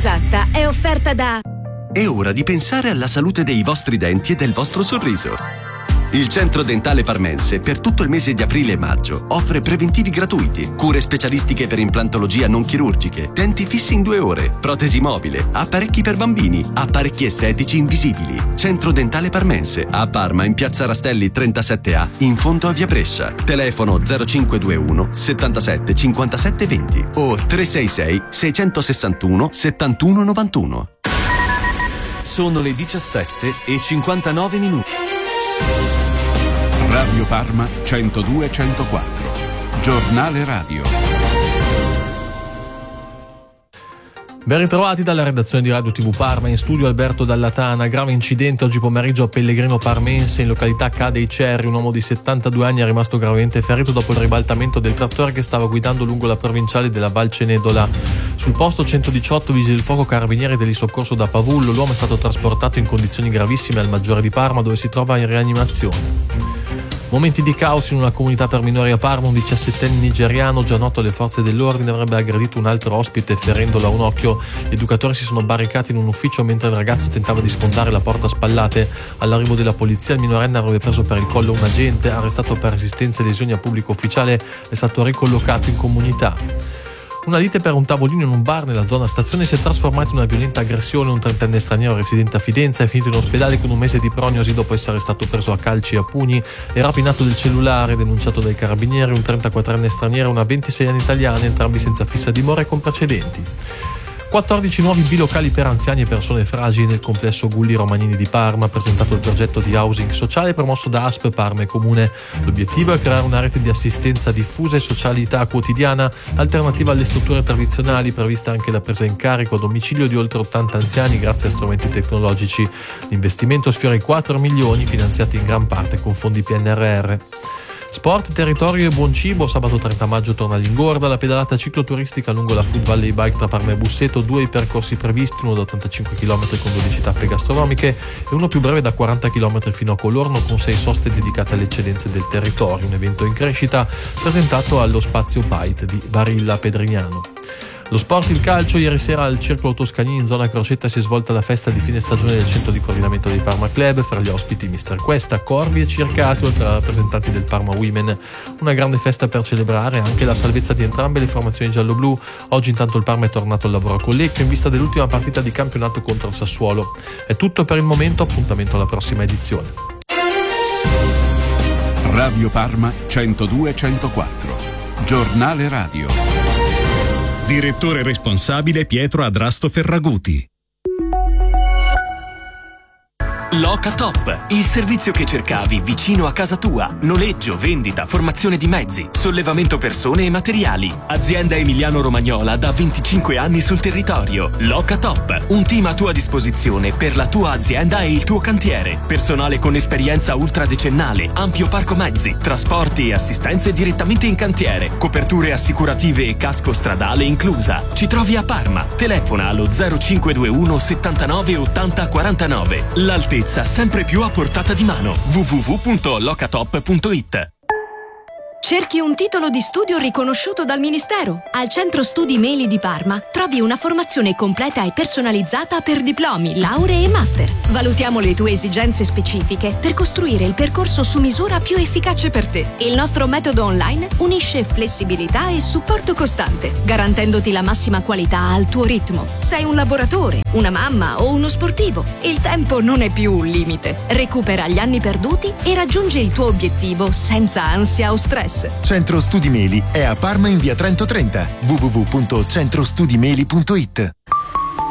esatta è offerta da... È ora di pensare alla salute dei vostri denti e del vostro sorriso. Il Centro Dentale Parmense per tutto il mese di aprile e maggio offre preventivi gratuiti, cure specialistiche per implantologia non chirurgiche, denti fissi in 2 ore, protesi mobile, apparecchi per bambini, apparecchi estetici invisibili. Centro Dentale Parmense a Parma in Piazza Rastelli 37A in fondo a Via Brescia. Telefono 0521 77 57 20 o 366 661 71 91. Sono le 17:59. Radio Parma 102-104. Giornale radio. Ben ritrovati dalla redazione di Radio TV Parma, in studio Alberto Dallatana. Grave incidente oggi pomeriggio a Pellegrino Parmense, in località Cadei Cerri. Un uomo di 72 anni è rimasto gravemente ferito dopo il ribaltamento del trattore che stava guidando lungo la provinciale della Val Cenedola. Sul posto 118 vigili del fuoco, carabinieri e dell'Isoccorso da Pavullo. L'uomo è stato trasportato in condizioni gravissime al Maggiore di Parma, dove si trova in rianimazione. Momenti di caos in una comunità per minori a Parma. Un 17enne nigeriano, già noto alle forze dell'ordine, avrebbe aggredito un altro ospite ferendolo a un occhio. Gli educatori si sono barricati in un ufficio mentre il ragazzo tentava di sfondare la porta a spallate. All'arrivo della polizia il minorenne avrebbe preso per il collo un agente, arrestato per resistenza e lesioni a pubblico ufficiale, è stato ricollocato in comunità. Una lite per un tavolino in un bar nella zona stazione si è trasformata in una violenta aggressione. Un 30enne straniero residente a Fidenza è finito in ospedale con un mese di prognosi dopo essere stato preso a calci e a pugni e rapinato del cellulare, denunciato dai carabinieri. Un 34enne straniero e una 26enne italiana, entrambi senza fissa dimora e con precedenti. 14 nuovi bilocali per anziani e persone fragili nel complesso Gulli Romanini di Parma. Ha presentato il progetto di housing sociale promosso da ASP Parma e Comune. L'obiettivo è creare una rete di assistenza diffusa e socialità quotidiana, alternativa alle strutture tradizionali, prevista anche la presa in carico a domicilio di oltre 80 anziani grazie a strumenti tecnologici. L'investimento sfiora i 4 milioni, finanziati in gran parte con fondi PNRR. Sport, territorio e buon cibo. Sabato 30 maggio torna l'Ingorda, la pedalata cicloturistica lungo la Food Valley Bike tra Parma e Busseto. 2 i percorsi previsti, uno da 85 km con 12 tappe gastronomiche e uno più breve da 40 km fino a Colorno con 6 soste dedicate alle eccellenze del territorio. Un evento in crescita presentato allo Spazio Bite di Barilla Pedrignano. Lo sport, il calcio. Ieri sera al Circolo Toscanini in zona Crocetta si è svolta la festa di fine stagione del centro di coordinamento dei Parma Club. Fra gli ospiti Mister Questa, Corvi e Circati, oltre a rappresentanti del Parma Women. Una grande festa per celebrare anche la salvezza di entrambe le formazioni giallo-blu. Oggi intanto il Parma è tornato al lavoro a Collecchio in vista dell'ultima partita di campionato contro il Sassuolo. È tutto per il momento, appuntamento alla prossima edizione. Radio Parma 102-104. Giornale radio. Direttore responsabile Pietro Adrasto Ferraguti. Locatop, il servizio che cercavi vicino a casa tua. Noleggio, vendita, formazione di mezzi, sollevamento persone e materiali. Azienda emiliano-romagnola da 25 anni sul territorio. Locatop, un team a tua disposizione per la tua azienda e il tuo cantiere. Personale con esperienza ultradecennale, ampio parco mezzi, trasporti e assistenze direttamente in cantiere, coperture assicurative e casco stradale inclusa. Ci trovi a Parma. Telefona allo 0521 79 80 49. L'altezza sempre più a portata di mano. www.locatop.it. Cerchi un titolo di studio riconosciuto dal Ministero? Al Centro Studi Meli di Parma trovi una formazione completa e personalizzata per diplomi, lauree e master. Valutiamo le tue esigenze specifiche per costruire il percorso su misura più efficace per te. Il nostro metodo online unisce flessibilità e supporto costante, garantendoti la massima qualità al tuo ritmo. Sei un lavoratore, una mamma o uno sportivo. Il tempo non è più un limite. Recupera gli anni perduti e raggiungi il tuo obiettivo senza ansia o stress. Centro Studi Meli è a Parma in via Trento 30. www.centrostudimeli.it.